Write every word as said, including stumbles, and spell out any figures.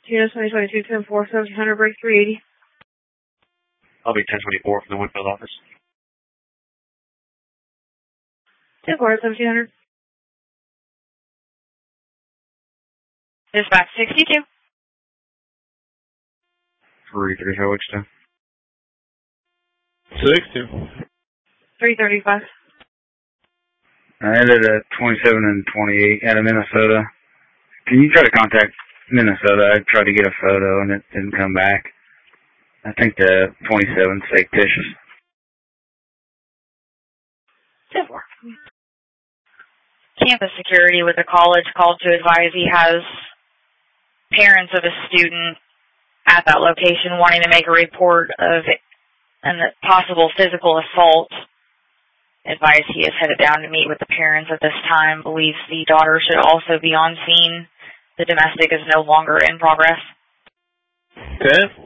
T S twenty twenty-two ten four seventeen hundred break three eighty. I'll be ten twenty-four from the Winfield office. ten four seventeen hundred. Dispatch sixty-two. three thirty-five Wichita. sixty. three thirty-five. I ended at twenty-seven and twenty-eight out of Minnesota. Can you try to contact Minnesota? I tried to get a photo and it didn't come back. I think the twenty-seven's fictitious. ten four. Campus security with the college called to advise he has parents of a student at that location wanting to make a report of a possible physical assault. Advise he is headed down to meet with the parents at this time. Believes the daughter should also be on scene. The domestic is no longer in progress. ten.